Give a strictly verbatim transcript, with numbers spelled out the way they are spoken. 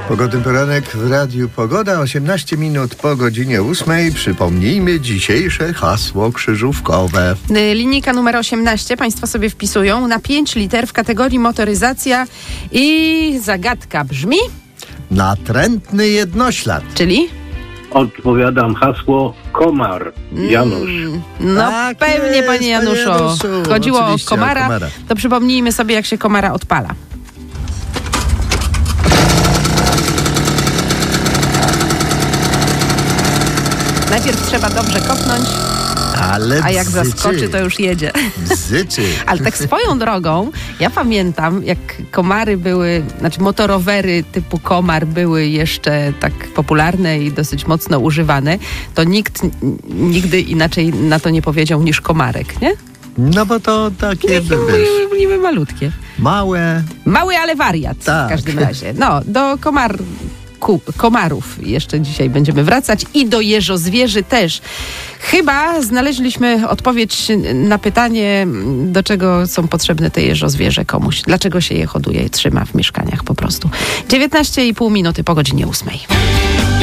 Pogodny poranek w Radiu Pogoda, osiemnaście minut po godzinie ósmej. Przypomnijmy dzisiejsze hasło krzyżówkowe. Linijka numer osiemnaście Państwo sobie wpisują na pięć liter w kategorii motoryzacja i zagadka brzmi... Natrętny jednoślad. Czyli? Odpowiadam hasło komar. Janusz. Mm, no Tak pewnie, jest, panie Januszu. panie Januszu. Chodziło o Oczywiście, komara. o komara. To przypomnijmy sobie, jak się komara odpala. Najpierw trzeba dobrze kopnąć, Ale a jak bzyczy. zaskoczy, to już jedzie. Bzyczy. Ale tak swoją drogą, ja pamiętam, jak komary były, znaczy motorowery typu komar były jeszcze tak popularne i dosyć mocno używane, to nikt n- nigdy inaczej na to nie powiedział niż komarek, nie? No bo to takie, wiesz, Niby, niby malutkie. małe. Mały, ale wariat Tak. w każdym razie. No, do komar... Ku, komarów jeszcze dzisiaj będziemy wracać i do jeżozwierzy też. Chyba znaleźliśmy odpowiedź na pytanie, do czego są potrzebne te jeżozwierzę komuś. Dlaczego się je hoduje i trzyma w mieszkaniach po prostu. dziewiętnaście i pół minuty po godzinie ósmej.